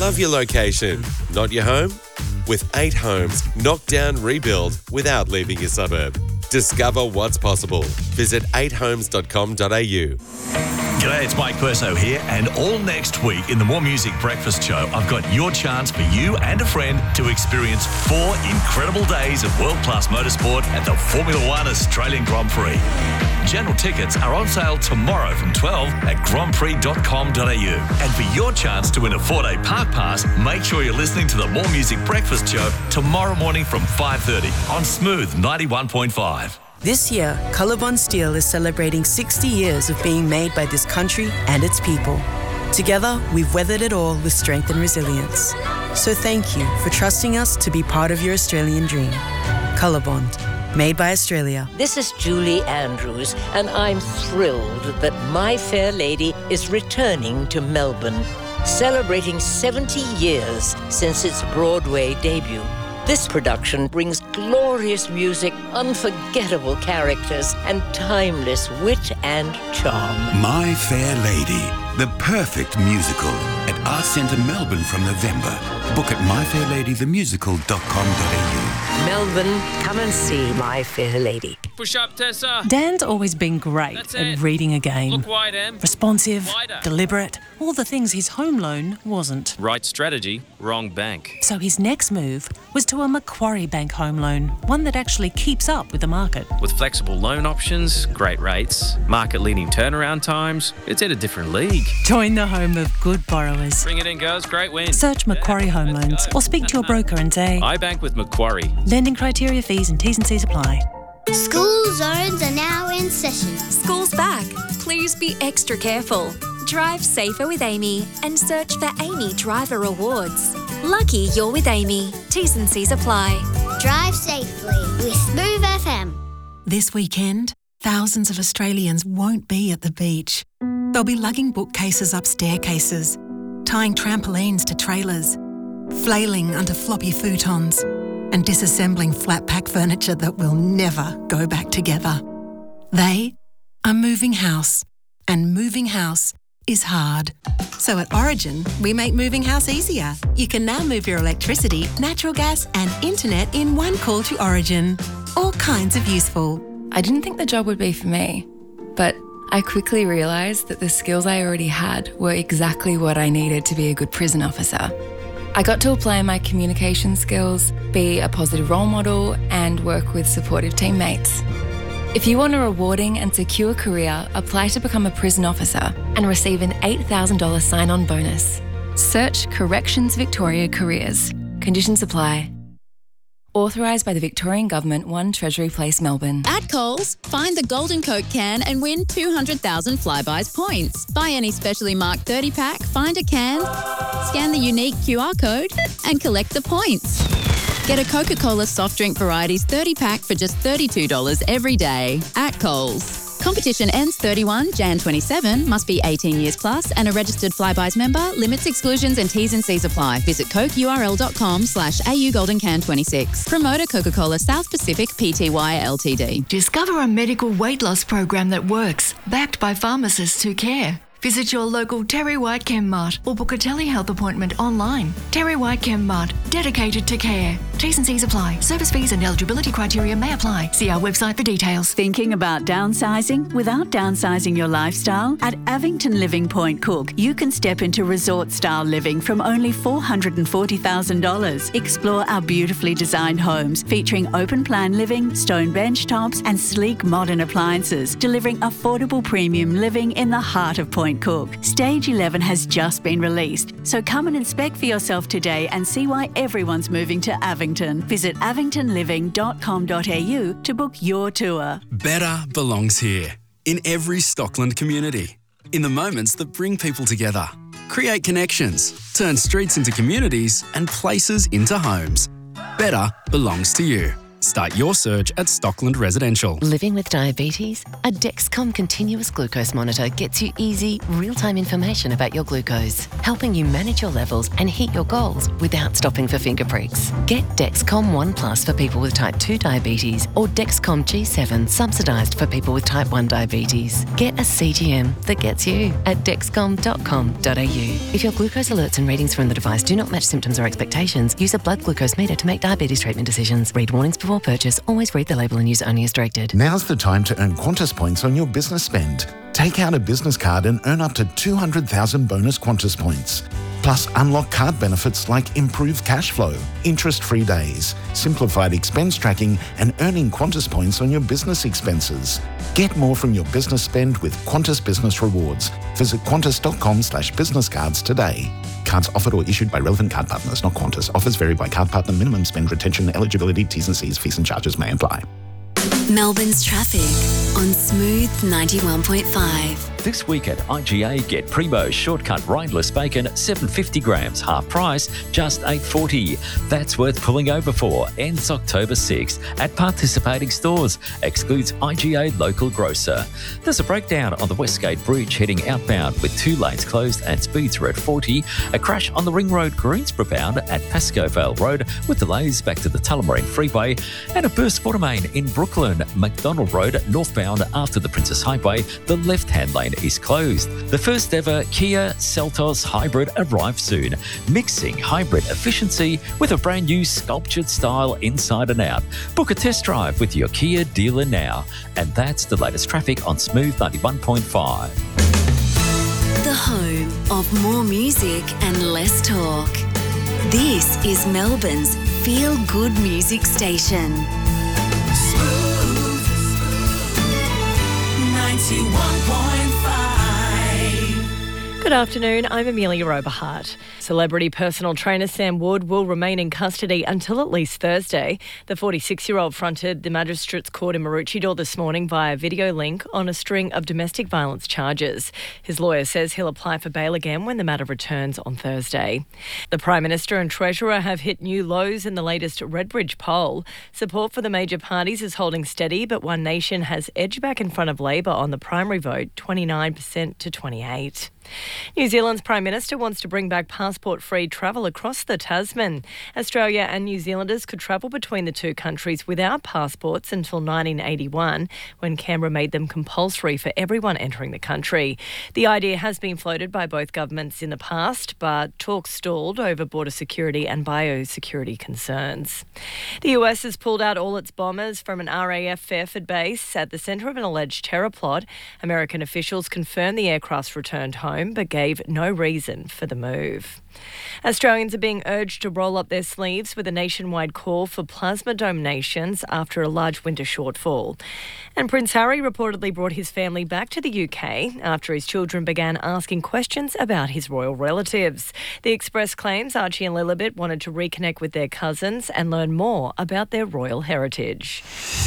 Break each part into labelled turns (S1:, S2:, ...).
S1: Love your location, not your home? With 8 homes, knock down, rebuild without leaving your suburb. Discover what's possible. Visit 8homes.com.au.
S2: G'day, it's Mike Perso here, and all next week in the More Music Breakfast Show, I've got your chance for you and a friend to experience 4 incredible days of world-class motorsport at the Formula One Australian Grand Prix. General tickets are on sale tomorrow from 12 at grandprix.com.au. And for your chance to win a 4-day park pass, make sure you're listening to the More Music Breakfast Show tomorrow morning from 5:30 on Smooth 91.5.
S3: This year, Colorbond Steel is celebrating 60 years of being made by this country and its people. Together, we've weathered it all with strength and resilience. So thank you for trusting us to be part of your Australian dream. Colorbond, made by Australia.
S4: This is Julie Andrews, and I'm thrilled that My Fair Lady is returning to Melbourne, celebrating 70 years since its Broadway debut. This production brings glorious music, unforgettable characters, and timeless wit and charm.
S5: My Fair Lady, the perfect musical at Arts Centre Melbourne from November. Book at myfairladythemusical.com.au.
S4: Melbourne, come and see My Fair Lady.
S6: Push up, Tessa.
S7: Dan's always been great at reading a game.
S6: Look wide, Em.
S7: Responsive,
S6: Wider.
S7: deliberate, all the things his home loan wasn't.
S6: Right strategy, wrong bank.
S7: So his next move was to a Macquarie Bank home loan, one that actually keeps up with the market.
S6: With flexible loan options, great rates, market-leading turnaround times, it's at a different league.
S7: Join the home of good borrowers.
S6: Bring it in, girls. Great win.
S7: Search Macquarie Home Loans or speak to your broker and say,
S6: I bank with Macquarie.
S7: lending criteria, fees and T's and C's apply.
S8: School zones are now in session.
S9: School's back. Please be extra careful. Drive safer with Amy and search for Amy Driver Awards. Lucky you're with Amy. T's and C's apply.
S8: Drive safely with Smooth FM.
S10: This weekend, thousands of Australians won't be at the beach. They'll be lugging bookcases up staircases, tying trampolines to trailers, flailing under floppy futons, and disassembling flat-pack furniture that will never go back together. They are moving house, and moving house is hard. So at Origin, we make moving house easier. You can now move your electricity, natural gas and internet in one call to Origin. All kinds of useful.
S11: I didn't think the job would be for me, but I quickly realised that the skills I already had were exactly what I needed to be a good prison officer. I got to apply my communication skills, be a positive role model, and work with supportive teammates. If you want a rewarding and secure career, apply to become a prison officer and receive an $8,000 sign-on bonus. Search Corrections Victoria Careers. Conditions apply. Authorised by the Victorian Government, 1 Treasury Place, Melbourne.
S12: At Coles, find the Golden Coke can and win 200,000 Flybuys points. Buy any specially marked 30-pack, find a can, scan the unique QR code and collect the points. Get a Coca-Cola soft drink varieties 30-pack for just $32 every day at Coles. Competition ends 31 Jan 27, must be 18 years plus and a registered Flybuys member. Limits, exclusions and T's and C's apply. Visit cokeurl.com/AUGoldenCan26. Promoter Coca-Cola South Pacific Pty Ltd.
S13: Discover a medical weight loss program that works, backed by pharmacists who care. Visit your local Terry White Chem Mart or book a telehealth appointment online. Terry White Chem Mart, dedicated to care. T's and C's apply. Service fees and eligibility criteria may apply. See our website for details.
S14: Thinking about downsizing without downsizing your lifestyle? At Avington Living Point Cook, you can step into resort-style living from only $440,000. Explore our beautifully designed homes featuring open-plan living, stone bench tops and sleek modern appliances, delivering affordable premium living in the heart of Point Cook. Stage 11 has just been released, so come and inspect for yourself today and see why everyone's moving to Avington. Visit avingtonliving.com.au to book your tour.
S15: Better belongs here, in every Stockland community, in the moments that bring people together. Create connections, turn streets into communities and places into homes. Better belongs to you. Start your surge at Stockland Residential.
S16: Living with diabetes? A Dexcom continuous glucose monitor gets you easy, real-time information about your glucose, helping you manage your levels and hit your goals without stopping for finger pricks. Get Dexcom One Plus for people with type 2 diabetes or Dexcom G7 subsidised for people with type 1 diabetes. Get a CGM that gets you at dexcom.com.au. If your glucose alerts and readings from the device do not match symptoms or expectations, use a blood glucose meter to make diabetes treatment decisions. Read warnings before purchase. Always read the label and use only as directed.
S17: Now's the time to earn Qantas points on your business spend. Take out a business card and earn up to 200,000 bonus Qantas points. Plus, unlock card benefits like improved cash flow, interest-free days, simplified expense tracking, and earning Qantas points on your business expenses. Get more from your business spend with Qantas Business Rewards. Visit qantas.com/business cards today. Cards offered or issued by relevant card partners, not Qantas. Offers vary by card partner. Minimum spend, retention, eligibility, T's and C's, fees and charges may apply.
S18: Melbourne's traffic on Smooth 91.5.
S19: This week at IGA, get Primo shortcut rindeless bacon, 750 grams, half price, just $8.40. That's worth pulling over for. Ends October 6th at participating stores. Excludes IGA local grocer. There's a breakdown on the Westgate Bridge heading outbound with 2 lanes closed and speeds are at 40. A crash on the Ring Road Greensboro bound at Pascoe Vale Road with delays back to the Tullamarine Freeway. And a burst water main in Brooklyn, McDonald Road northbound after the Princess Highway. The left-hand lane is closed. The first ever Kia Seltos Hybrid arrives soon, mixing hybrid efficiency with a brand new sculptured style inside and out. Book a test drive with your Kia dealer now. And that's the latest traffic on Smooth 91.5.
S18: The home of more music and less talk. This is Melbourne's feel-good music station.
S20: Smooth 91.5.
S21: Good afternoon, I'm Amelia Oberhart. Celebrity personal trainer Sam Wood will remain in custody until at least Thursday. The 46-year-old fronted the Magistrates Court in Maroochydore this morning via video link on a string of domestic violence charges. His lawyer says he'll apply for bail again when the matter returns on Thursday. The Prime Minister and Treasurer have hit new lows in the latest Redbridge poll. Support for the major parties is holding steady, but One Nation has edged back in front of Labor on the primary vote, 29% to 28%. New Zealand's Prime Minister wants to bring back passport-free travel across the Tasman. Australia and New Zealanders could travel between the two countries without passports until 1981, when Canberra made them compulsory for everyone entering the country. The idea has been floated by both governments in the past, but talks stalled over border security and biosecurity concerns. The US has pulled out all its bombers from an RAF Fairford base at the centre of an alleged terror plot. American officials confirmed the aircraft's returned home, but gave no reason for the move. Australians are being urged to roll up their sleeves with a nationwide call for plasma donations after a large winter shortfall. And Prince Harry reportedly brought his family back to the UK after his children began asking questions about his royal relatives. The Express claims Archie and Lilibet wanted to reconnect with their cousins and learn more about their royal heritage.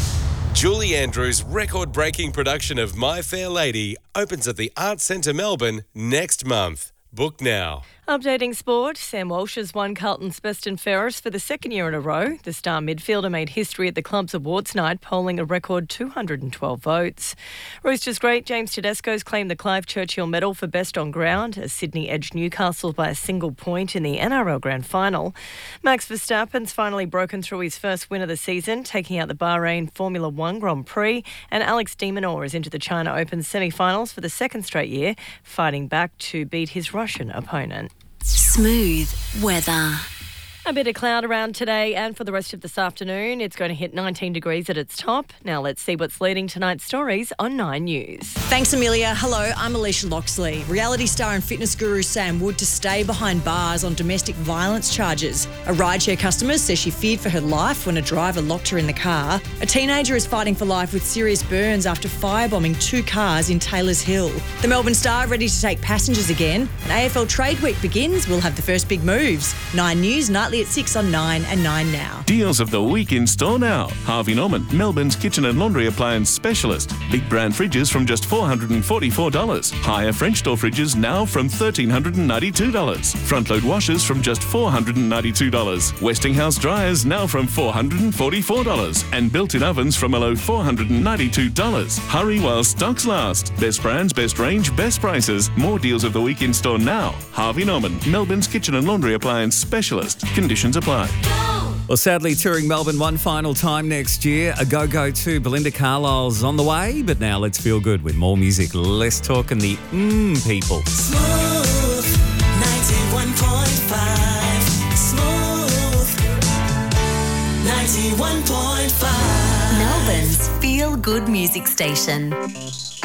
S1: Julie Andrews' record-breaking production of My Fair Lady opens at the Arts Centre Melbourne next month. Book now.
S21: Updating sport, Sam Walsh has won Carlton's Best and Fairest for the second year in a row. The star midfielder made history at the club's awards night, polling a record 212 votes. Roosters great James Tedesco's claimed the Clive Churchill Medal for Best on Ground as Sydney edged Newcastle by a single point in the NRL Grand Final. Max Verstappen's finally broken through his first win of the season, taking out the Bahrain Formula One Grand Prix, and Alex de Minaur is into the China Open semi-finals for the second straight year, fighting back to beat his Russian opponent.
S18: Smooth weather.
S21: A bit of cloud around today and for the rest of this afternoon. It's going to hit 19 degrees at its top. Now let's see what's leading tonight's stories on 9 News.
S22: Thanks, Amelia. Hello, I'm Alicia Loxley. Reality star and fitness guru Sam Wood to stay behind bars on domestic violence charges. A rideshare customer says she feared for her life when a driver locked her in the car. A teenager is fighting for life with serious burns after firebombing 2 cars in Taylors Hill. The Melbourne Star ready to take passengers again. An AFL Trade Week begins. We'll have the first big moves. 9 News Nightly nightly at 6 on 9 and 9 now.
S2: Deals of the week in store now. Harvey Norman, Melbourne's kitchen and laundry appliance specialist. Big brand fridges from just $444. Higher French door fridges now from $1,392. Front load washers from just $492. Westinghouse dryers now from $444. And built-in ovens from a low $492. Hurry while stocks last. Best brands, best range, best prices. More deals of the week in store now. Harvey Norman, Melbourne's kitchen and laundry appliance specialist. Conditions apply.
S3: Well, sadly, touring Melbourne one final time next year. A go-go to Belinda Carlisle's on the way, but now let's feel good with more music, less talk and the people.
S20: Smooth 91.5. Smooth 91.5.
S18: Melbourne's feel good music station.